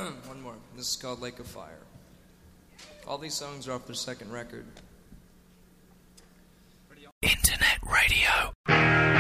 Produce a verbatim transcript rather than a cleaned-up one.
One more. This is called Lake of Fire. All these songs are off their second record.